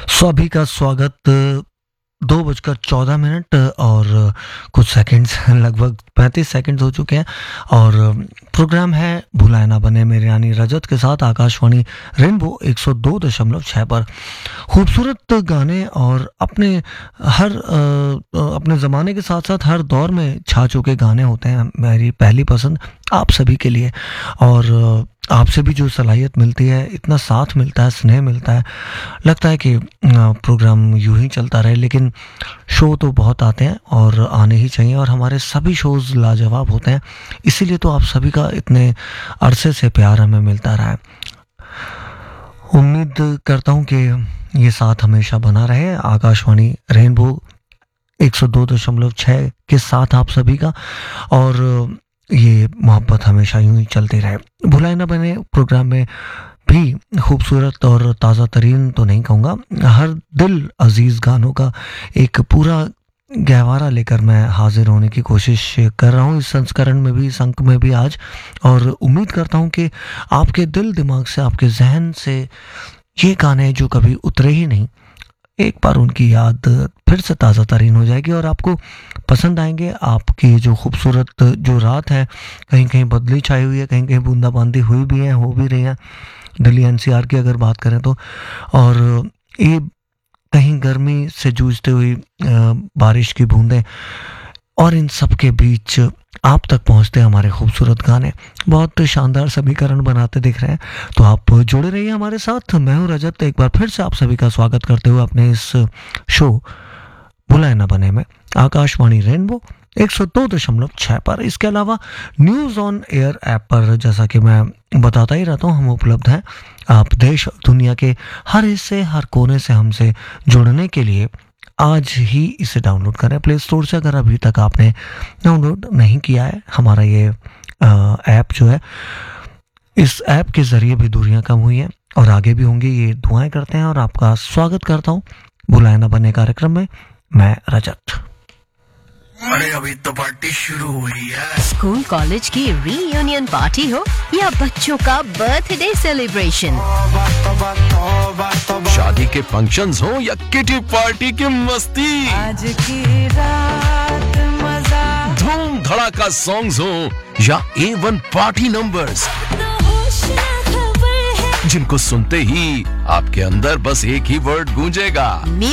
सभी का स्वागत 2:14 और कुछ सेकंड्स लगभग 35 सेकंड्स हो चुके हैं और प्रोग्राम है भुलाए ना बने मेरे यानी रजत के साथ आकाशवाणी रेनबो 102.6 पर खूबसूरत गाने और अपने ज़माने के साथ साथ हर दौर में छा चुके गाने होते हैं मेरी पहली पसंद आप सभी के लिए। और आपसे भी जो सलाहियत मिलती है, इतना साथ मिलता है, स्नेह मिलता है, लगता है कि प्रोग्राम यूं ही चलता रहे। लेकिन शो तो बहुत आते हैं और आने ही चाहिए और हमारे सभी शोज़ लाजवाब होते हैं, इसीलिए तो आप सभी का इतने अरसे से प्यार हमें मिलता रहा है। उम्मीद करता हूँ कि ये साथ हमेशा बना रहे। आकाशवाणी रेनबो 102.6 के साथ आप सभी का और ये मोहब्बत हमेशा यूं ही चलती रहे। भुलाए ना बने प्रोग्राम में भी खूबसूरत और ताज़ा तरीन तो नहीं कहूँगा, हर दिल अजीज़ गानों का एक पूरा गहवारा लेकर मैं हाजिर होने की कोशिश कर रहा हूँ इस संस्करण में भी, इस अंक में भी आज। और उम्मीद करता हूँ कि आपके दिल दिमाग से, आपके जहन से ये गाने जो कभी उतरे ही नहीं, एक बार उनकी याद फिर से ताज़ा तरीन हो जाएगी और आपको पसंद आएंगे। आपकी जो खूबसूरत जो रात है, कहीं कहीं बदली छाई हुई है, कहीं कहीं बूंदाबांदी हुई भी है, हो भी रही है दिल्ली एनसीआर की अगर बात करें तो। और ये कहीं गर्मी से जूझते हुई बारिश की बूंदें और इन सब के बीच आप तक पहुंचते हमारे खूबसूरत गाने बहुत शानदार समीकरण बनाते दिख रहे हैं। तो आप जुड़े रहिए हमारे साथ। मैं हूं रजत, एक बार फिर से आप सभी का स्वागत करते हुए अपने इस शो भुलाए ना बने में आकाशवाणी रेनबो 102.6 पर। इसके अलावा न्यूज़ ऑन एयर ऐप पर जैसा कि मैं बताता ही रहता हूँ, हम उपलब्ध हैं। आप देश दुनिया के हर हिस्से, हर कोने से हमसे जुड़ने के लिए आज ही इसे डाउनलोड करें प्ले स्टोर से, अगर अभी तक आपने डाउनलोड नहीं किया है। हमारा ये ऐप जो है, इस ऐप के ज़रिए भी दूरियां कम हुई हैं और आगे भी होंगी, ये दुआएं करते हैं और आपका स्वागत करता हूँ भुलाए ना बने कार्यक्रम में। मैं रजत। अरे अभी तो पार्टी शुरू हुई है। स्कूल कॉलेज की रीयूनियन पार्टी हो या बच्चों का बर्थडे सेलिब्रेशन, शादी के फंक्शंस हो या किटी पार्टी की मस्ती, आज की रात मजा, धूम धड़ाका सॉन्ग्स हो या A1 पार्टी नंबर्स, जिनको सुनते ही आपके अंदर बस एक ही वर्ड गूंजेगा,